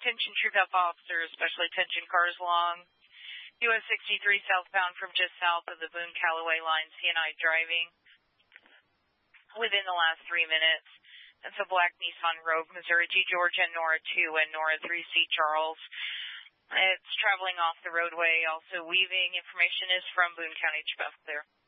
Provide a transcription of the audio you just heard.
Attention Troop F officers, special attention cars along US 63 southbound from just south of the Boone-Callaway line, CNI driving within the last 3 minutes. That's a black Nissan Rogue, Missouri G. Georgia, Nora 2 and Nora 3C Charles. It's traveling off the roadway, also weaving. Information is from Boone County Chief Clear.